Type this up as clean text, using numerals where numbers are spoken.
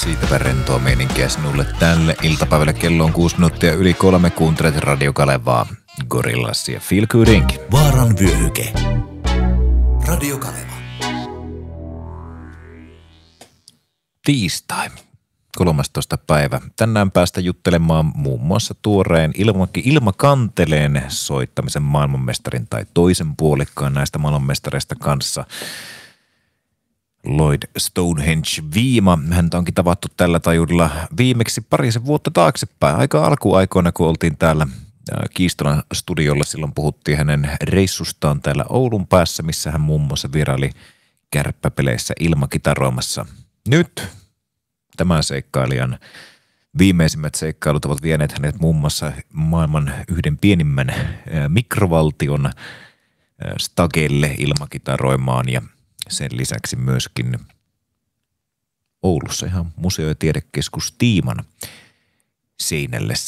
Siitäpä rentoa meininkiä sinulle tälle iltapäivälle. Kello on 6 minuuttia yli 3. Kuuntelet Radio Kalevaa, Gorillaz ja Feel Good Inc. Vaaran vyöhyke. Radio Kaleva. Tiistai, 13. päivä. Tänään päästä juttelemaan muun muassa tuoreen Ilma Kanteleen soittamisen maailmanmestarin tai toisen puolikkaan näistä maailmanmestareista kanssa. Lloyd Stonehenge-Viima. Häntä onkin tavattu tällä taajuudella viimeksi parisen vuotta taaksepäin. Aika alkuaikoina, kun oltiin täällä Kiistolan studiolla. Silloin puhuttiin hänen reissustaan täällä Oulun päässä, missä hän muun muassa vieraili kärppäpeleissä ilmakitaroimassa. Nyt tämän seikkailijan viimeisimmät seikkailut ovat vieneet hänet muun muassa maailman yhden pienimmän mikrovaltion stagelle ilmakitaroimaan ja sen lisäksi myöskin Oulussa ihan museo- ja tiedekeskus Tiiman seinälle